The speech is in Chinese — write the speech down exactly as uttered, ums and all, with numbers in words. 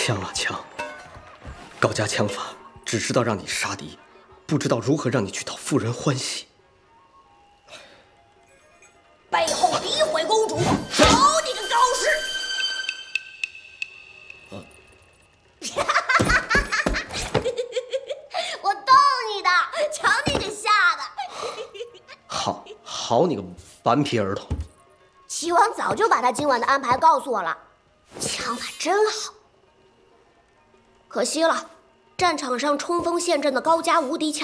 枪啊枪！高家枪法只知道让你杀敌，不知道如何让你去讨妇人欢喜。 背后诋毁公主，好你个高士！ 我逗你的，瞧你这吓的！ 好，好你个顽皮儿童！ 齐王早就把他今晚的安排告诉我了，枪法真好。可惜了，战场上冲锋陷阵的高家无敌枪。